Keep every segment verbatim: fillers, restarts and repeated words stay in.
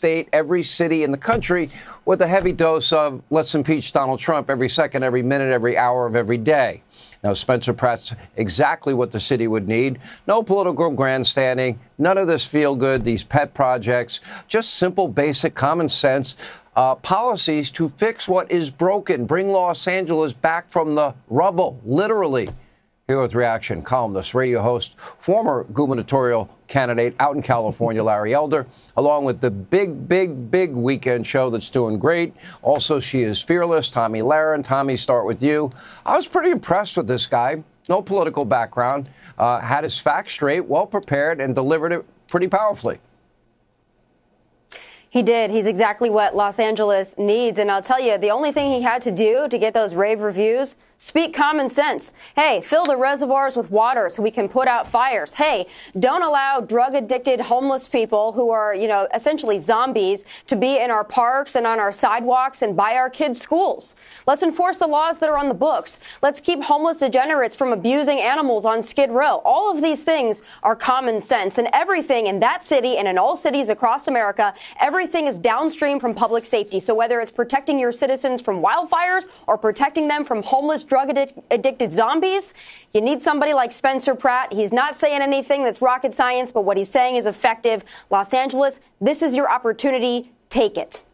state, every city in the country with a heavy dose of let's impeach Donald Trump every second, every minute, every hour of every day. Now, Spencer Pratt's exactly what the city would need. No political grandstanding, none of this feel good, these pet projects, just simple, basic, common sense uh, policies to fix what is broken, bring Los Angeles back from the rubble, literally. Here with reaction, columnist, radio host, former gubernatorial candidate out in California, Larry Elder, along with the big, big, big weekend show that's doing great. Also, she is fearless, Tomi Lahren. Tomi, start with you. I was pretty impressed with this guy. No political background, uh, had his facts straight, well prepared, and delivered it pretty powerfully. He did. He's exactly what Los Angeles needs. And I'll tell you, the only thing he had to do to get those rave reviews, speak common sense. Hey, fill the reservoirs with water so we can put out fires. Hey, don't allow drug-addicted homeless people who are, you know, essentially zombies to be in our parks and on our sidewalks and by our kids' schools. Let's enforce the laws that are on the books. Let's keep homeless degenerates from abusing animals on Skid Row. All of these things are common sense. And everything in that city and in all cities across America, everything is downstream from public safety. So whether it's protecting your citizens from wildfires or protecting them from homeless drug-addicted zombies, you need somebody like Spencer Pratt. He's not saying anything that's rocket science, but what he's saying is effective. Los Angeles, this is your opportunity. Take it.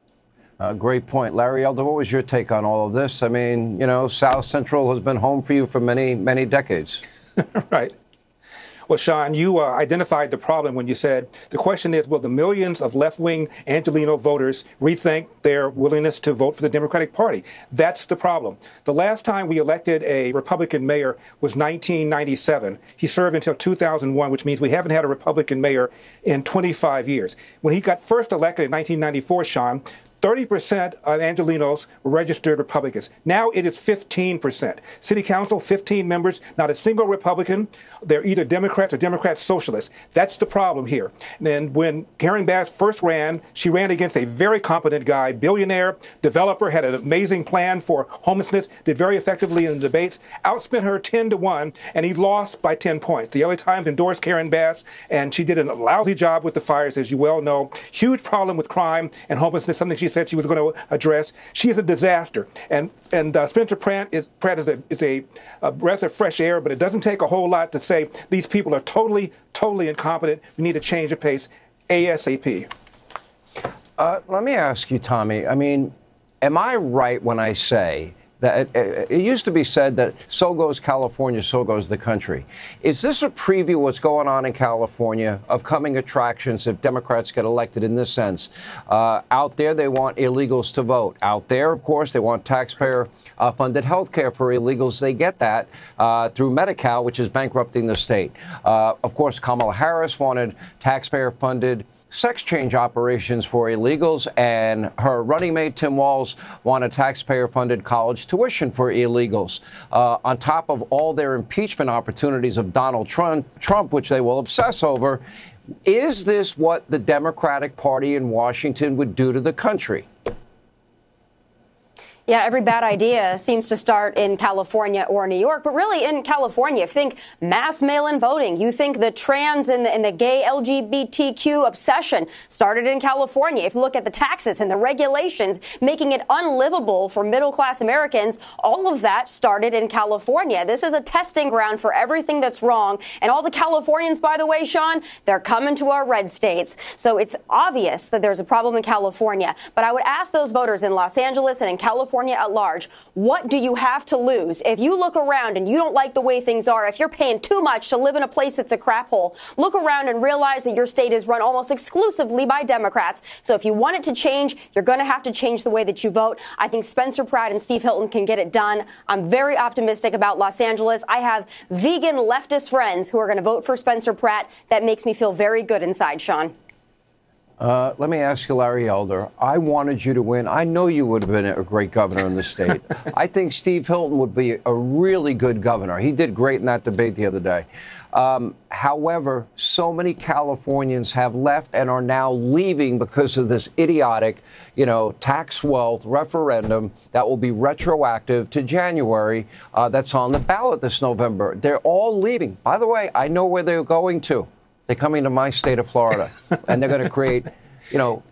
Uh, great point. Larry Elder, what was your take on all of this? I mean, you know, South Central has been home for you for many, many decades. Right. Well, Sean, you uh, identified the problem when you said the question is, will the millions of left-wing Angelino voters rethink their willingness to vote for the Democratic Party? That's the problem. The last time we elected a Republican mayor was nineteen ninety-seven. He served until two thousand one, which means we haven't had a Republican mayor in twenty-five years. When he got first elected in nineteen ninety-four, Sean, thirty percent of Angelinos were registered Republicans. Now it is fifteen percent. City Council, fifteen members, not a single Republican. They're either Democrats or Democrat socialists. That's the problem here. And then when Karen Bass first ran, she ran against a very competent guy, billionaire, developer, had an amazing plan for homelessness, did very effectively in the debates, outspent her ten to one, and he lost by ten points. The L A Times endorsed Karen Bass, and she did a lousy job with the fires, as you well know. Huge problem with crime and homelessness, something she said she was going to address. She is a disaster. And and uh, Spencer Pratt is, Pratt is, a, is a, a breath of fresh air, but it doesn't take a whole lot to say these people are totally, totally incompetent. We need to change the pace ASAP. Uh, let me ask you, Tomi, I mean, am I right when I say that it, it used to be said that so goes California, so goes the country? Is this a preview of what's going on in California, of coming attractions if Democrats get elected in this sense? Uh, out there, they want illegals to vote. Out there, of course, they want taxpayer-funded health care for illegals. They get that uh, through Medi-Cal, which is bankrupting the state. Uh, of course, Kamala Harris wanted taxpayer-funded sex change operations for illegals, and her running mate, Tim Walz, wanted taxpayer-funded college tuition for illegals. Uh, on top of all their impeachment opportunities of Donald Trump, Trump, which they will obsess over, is this what the Democratic Party in Washington would do to the country? Yeah, every bad idea seems to start in California or New York, but really in California. Think mass mail-in voting. You think the trans and the, and the gay L G B T Q obsession started in California. If you look at the taxes and the regulations making it unlivable for middle-class Americans, all of that started in California. This is a testing ground for everything that's wrong. And all the Californians, by the way, Sean, they're coming to our red states. So it's obvious that there's a problem in California. But I would ask those voters in Los Angeles and in California at large, what do you have to lose? If you look around and you don't like the way things are, if you're paying too much to live in a place that's a crap hole, look around and realize that your state is run almost exclusively by Democrats. So if you want it to change, you're going to have to change the way that you vote. I think Spencer Pratt and Steve Hilton can get it done. I'm very optimistic about Los Angeles. I have vegan leftist friends who are going to vote for Spencer Pratt. That makes me feel very good inside, Sean. Uh, let me ask you, Larry Elder. I wanted you to win. I know you would have been a great governor in the state. I think Steve Hilton would be a really good governor. He did great in that debate the other day. Um, however, so many Californians have left and are now leaving because of this idiotic, you know, tax wealth referendum that will be retroactive to January. Uh, that's on the ballot this November. They're all leaving. By the way, I know where they're going to. They're coming to my state of Florida, and they're going to create, you know,